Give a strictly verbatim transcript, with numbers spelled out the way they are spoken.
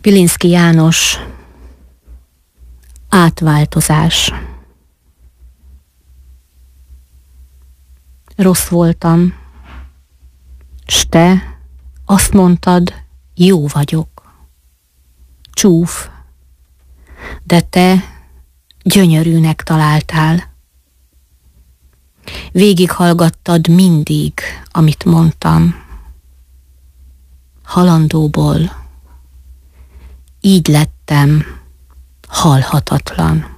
Pilinszky János, átváltozás. Rossz voltam, s te azt mondtad, jó vagyok. Csúf, de te gyönyörűnek találtál. Végighallgattad mindig, amit mondtam. Halandóból így lettem halhatatlan.